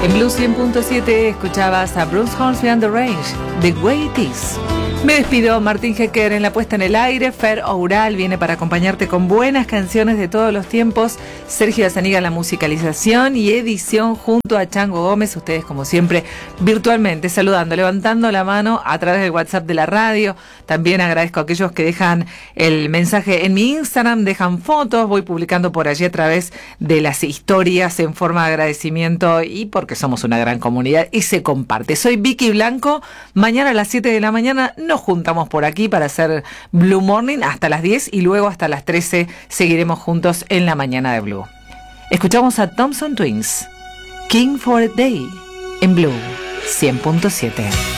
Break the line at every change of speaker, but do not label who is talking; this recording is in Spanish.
En Blue 100.7 escuchabas a Bruce Hornsby and the Range, The Way It Is. Me despido, Martín Hecker en la puesta en el aire. Fer Oural viene para acompañarte con buenas canciones de todos los tiempos. Sergio Azaniga en la musicalización y edición junto a Chango Gómez. Ustedes, como siempre, virtualmente saludando, levantando la mano a través del WhatsApp de la radio. También agradezco a aquellos que dejan el mensaje en mi Instagram, dejan fotos. Voy publicando por allí a través de las historias en forma de agradecimiento y porque somos una gran comunidad y se comparte. Soy Vicky Blanco. Mañana a las 7 de la mañana nos juntamos por aquí para hacer Blue Morning hasta las 10 y luego hasta las 13 seguiremos juntos en la mañana de Blue. Escuchamos a Thompson Twins, King for a Day, en Blue 100.7.